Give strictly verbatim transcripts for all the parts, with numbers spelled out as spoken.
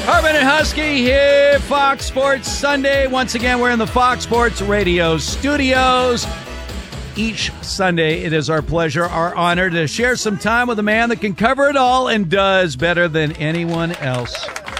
Hartman and Husky here, Fox Sports Sunday. Once again, we're in the Fox Sports Radio studios. Each Sunday, it is our pleasure, our honor to share some time with a man that can cover it all and does better than anyone else.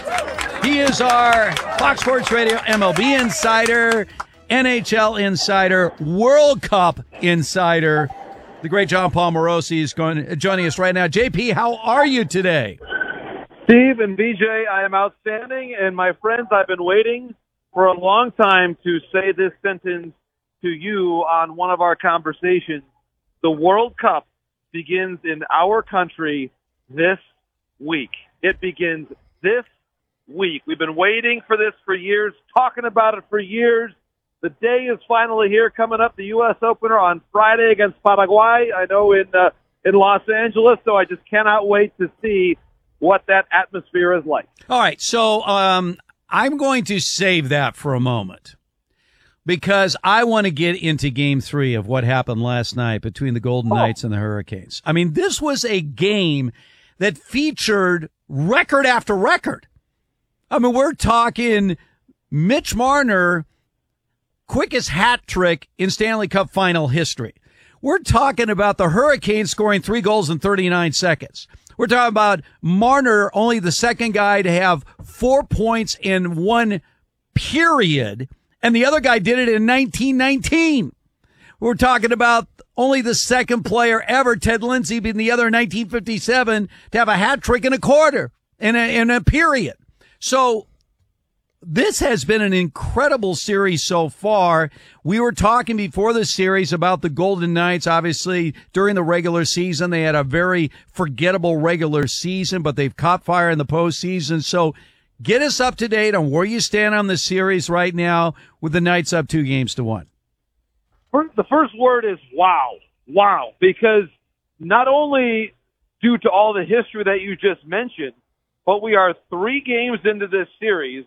He is our Fox Sports Radio M L B insider, N H L insider, World Cup insider. The great John Paul Morosi is going, joining us right now. J P, how are you today? Steve and B J, I am outstanding, and my friends, I've been waiting for a long time to say this sentence to you on one of our conversations. The World Cup begins in our country this week. It begins this week. We've been waiting for this for years, talking about it for years. The day is finally here, coming up, the U S opener on Friday against Paraguay. I know in uh, in Los Angeles, so I just cannot wait to see what that atmosphere is like. All right, so um, I'm going to save that for a moment because I want to get into game three of what happened last night between the Golden Oh. Knights and the Hurricanes. I mean, this was a game that featured record after record. I mean, we're talking Mitch Marner, quickest hat trick in Stanley Cup final history. We're talking about the Hurricanes scoring three goals in thirty-nine seconds. We're talking about Marner, only the second guy to have four points in one period, and the other guy did it in nineteen nineteen. We're talking about only the second player ever, Ted Lindsay, being the other in nineteen fifty-seven, to have a hat trick in a quarter, in a, in a period. So this has been an incredible series so far. We were talking before the series about the Golden Knights. Obviously, during the regular season, they had a very forgettable regular season, but they've caught fire in the postseason. So get us up to date on where you stand on the series right now with the Knights up two games to one. The first word is wow. Wow. Because not only due to all the history that you just mentioned, but we are three games into this series.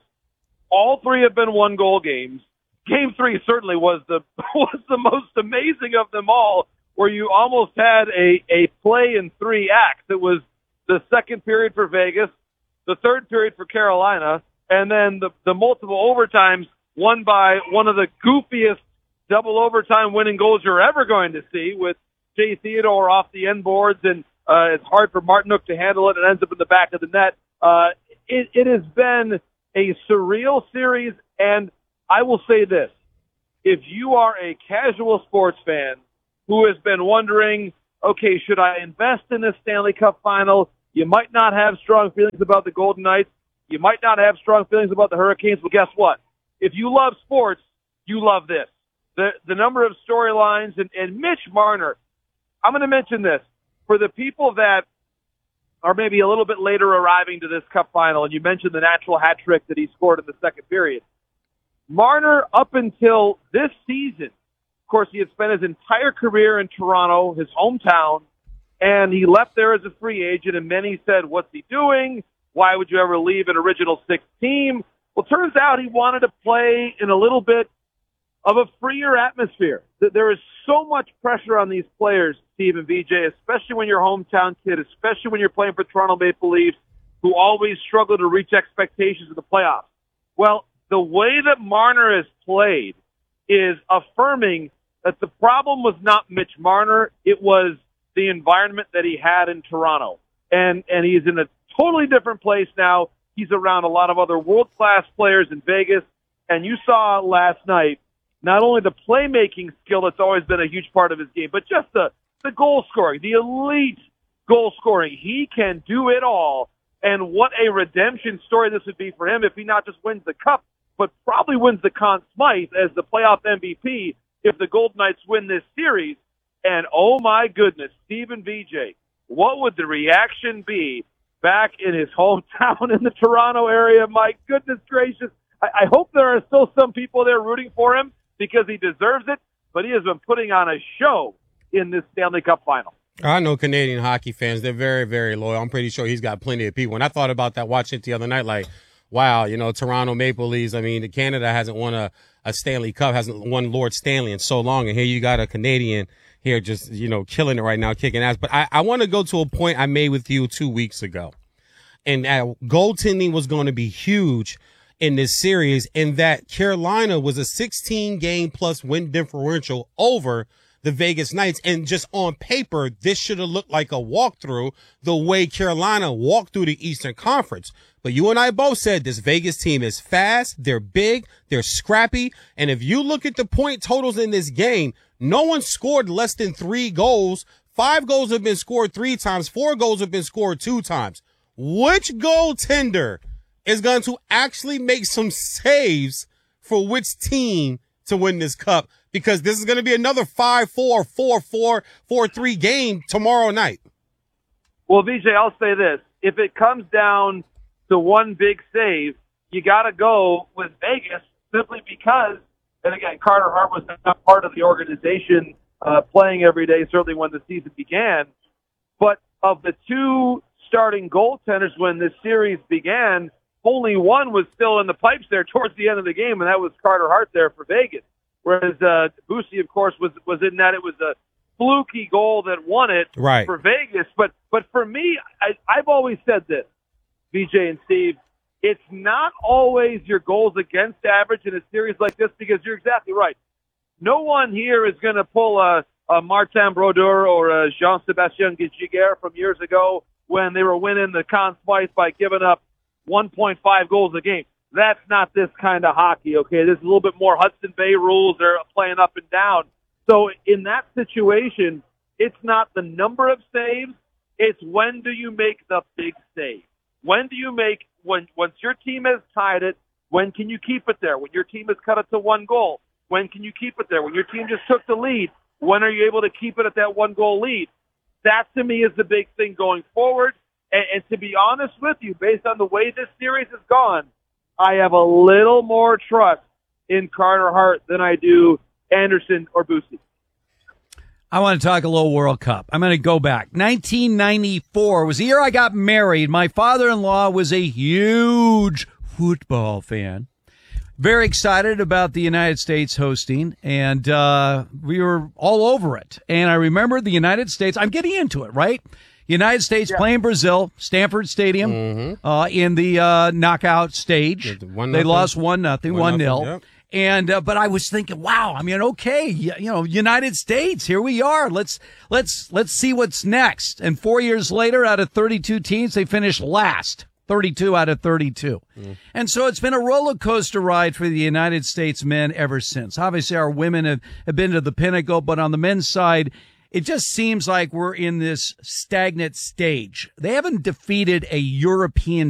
All three have been one-goal games. Game three certainly was the was the most amazing of them all, where you almost had a, a play in three acts. It was the second period for Vegas, the third period for Carolina, and then the, the multiple overtimes won by one of the goofiest double overtime winning goals you're ever going to see, with Jay Theodore off the end boards, and uh, it's hard for Martinook to handle it. It ends up in the back of the net. Uh, it, it has been a surreal series, and I will say this. If you are a casual sports fan who has been wondering, okay, should I invest in this Stanley Cup final? You might not have strong feelings about the Golden Knights. You might not have strong feelings about the Hurricanes, but guess what? If you love sports, you love this. The the number of storylines, and, and Mitch Marner, I'm going to mention this. For the people that are maybe a little bit later arriving to this Cup final, and you mentioned the natural hat trick that he scored in the second period. Marner, up until this season, of course, he had spent his entire career in Toronto, his hometown, and he left there as a free agent, and many said, what's he doing? Why would you ever leave an original six team? Well, it turns out he wanted to play in a little bit of a freer atmosphere. There is so much pressure on these players, Steve and V J, especially when you're a hometown kid, especially when you're playing for Toronto Maple Leafs, who always struggle to reach expectations in the playoffs. Well, the way that Marner has played is affirming that the problem was not Mitch Marner, it was the environment that he had in Toronto. And and he's in a totally different place now. He's around a lot of other world-class players in Vegas. And you saw last night not only the playmaking skill that's always been a huge part of his game, but just the, the goal scoring, the elite goal scoring. He can do it all. And what a redemption story this would be for him if he not just wins the Cup, but probably wins the Conn Smythe as the playoff M V P if the Golden Knights win this series. And oh my goodness, Stephen V J, what would the reaction be back in his hometown in the Toronto area? My goodness gracious. I, I hope there are still some people there rooting for him, because he deserves it, but he has been putting on a show in this Stanley Cup final. I know Canadian hockey fans. They're very, very loyal. I'm pretty sure he's got plenty of people. And I thought about that watching it the other night, like, wow, you know, Toronto Maple Leafs. I mean, Canada hasn't won a, a Stanley Cup, hasn't won Lord Stanley in so long. And here you got a Canadian here just, you know, killing it right now, kicking ass. But I, I want to go to a point I made with you two weeks ago. and uh, goaltending was going to be huge in this series, and that Carolina was a sixteen game plus win differential over the Vegas Knights. And just on paper, this should have looked like a walkthrough the way Carolina walked through the Eastern Conference. But you and I both said this Vegas team is fast, they're big, they're scrappy. And if you look at the point totals in this game, no one scored less than three goals. Five goals have been scored three times. Four goals have been scored two times. Which goaltender is going to actually make some saves for which team to win this cup? Because this is going to be another five four, four four, four three game tomorrow night. Well, V J, I'll say this. If it comes down to one big save, you got to go with Vegas simply because, and again, Carter Hart was not part of the organization uh, playing every day, certainly when the season began. But of the two starting goaltenders when this series began, only one was still in the pipes there towards the end of the game, and that was Carter Hart there for Vegas. Whereas uh, Bussi, of course, was was in that. It was a fluky goal that won it right. for Vegas. But but for me, I, I've always said this, V J and Steve, it's not always your goals against average in a series like this, because you're exactly right. No one here is going to pull a, a Martin Brodeur or a Jean-Sébastien Giguère from years ago when they were winning the Conn Smythe by giving up one point five goals a game. That's not this kind of hockey, okay? This is a little bit more Hudson Bay rules. They're playing up and down. So in that situation, it's not the number of saves. It's when do you make the big save? When do you make, when once your team has tied it, when can you keep it there? When your team has cut it to one goal, when can you keep it there? When your team just took the lead, when are you able to keep it at that one-goal lead? That, to me, is the big thing going forward. And, and to be honest with you, based on the way this series has gone, I have a little more trust in Carter Hart than I do Anderson or Bussi. I want to talk a little World Cup. I'm going to go back. nineteen ninety-four was the year I got married. My father-in-law was a huge football fan. Very excited about the United States hosting, and uh we were all over it. And I remember the United States, I'm getting into it, right? United States yeah. playing Brazil, Stanford Stadium, mm-hmm. uh, in the uh, knockout stage. They lost one nothing, one nil. Yep. And uh, but I was thinking, wow. I mean, okay, you, you know, United States, here we are. Let's let's let's see what's next. And four years later, out of thirty-two teams, they finished last, thirty-two out of thirty-two. Mm. And so it's been a roller coaster ride for the United States men ever since. Obviously, our women have, have been to the pinnacle, but on the men's side, it just seems like we're in this stagnant stage. They haven't defeated a European